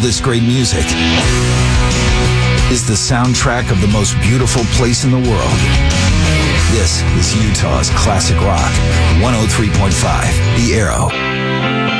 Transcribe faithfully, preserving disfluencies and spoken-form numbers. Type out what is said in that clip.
this great music is the soundtrack of the most beautiful place in the world. This is Utah's Classic Rock, one oh three point five, The Arrow.